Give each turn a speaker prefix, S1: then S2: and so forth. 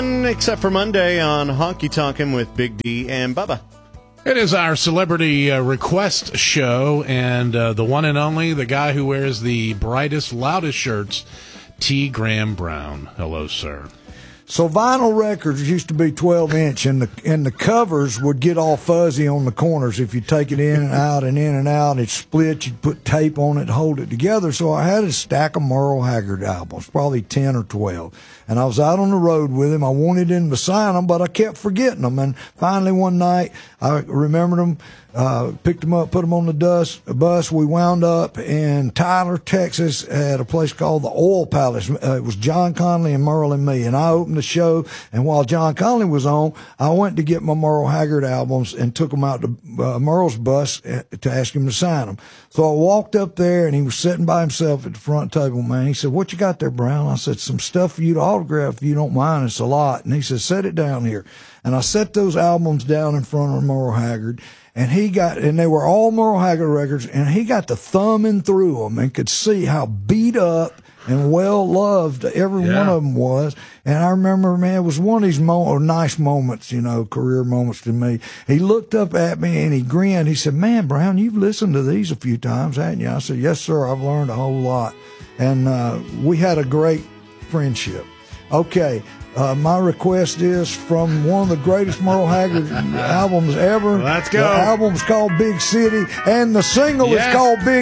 S1: again, except for Monday on Honky Tonkin' with Big D and Bubba.
S2: It is our celebrity request show, and the one and only, the guy who wears the brightest, loudest shirts, T. Graham Brown. Hello, sir.
S3: So vinyl records used to be 12-inch, and the covers would get all fuzzy on the corners if you take it in and out and in and out. It split. You'd put tape on it to hold it together. So I had a stack of Merle Haggard albums, probably 10 or 12. And I was out on the road with him. I wanted him to sign them, but I kept forgetting them. And finally one night, I remembered them, picked them up, put them on the bus. We wound up in Tyler, Texas, at a place called the Oil Palace. It was John Conley and Merle and me. And I opened the show, and while John Conley was on, I went to get my Merle Haggard albums and took them out to Merle's bus to ask him to sign them. So I walked up there, and he was sitting by himself at the front table, man. He said, "What you got there, Brown?" I said, "Some stuff for you to autograph if you don't mind. It's a lot." And he said, "Set it down here." And I set those albums down in front of Merle Haggard, and they were all Merle Haggard records, and he got to thumbing through them and could see how beat up and well loved every one of them was. And I remember, man, it was one of these nice moments, career moments to me. He looked up at me and he grinned. He said, "Man, Brown, you've listened to these a few times, haven't you?" I said, "Yes, sir. I've learned a whole lot." And we had a great friendship. Okay. My request is from one of the greatest Merle Haggard albums ever.
S1: Let's go.
S3: The album's called Big City, and the single is called Big